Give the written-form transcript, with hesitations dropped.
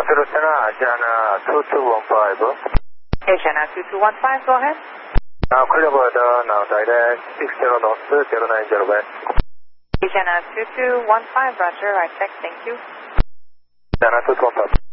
Arizona, Asiana 2215. Asiana 2215, go ahead. Now clear border, now direct 60 knots, 090 west. Asiana 2215, roger, I check, thank you. Asiana 2215.